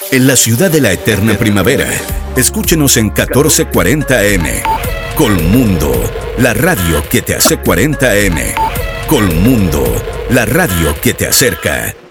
en la ciudad de la eterna primavera. Escúchenos en 1440 AM. Colmundo, la radio que te hace 40 AM. Colmundo, la radio que te acerca.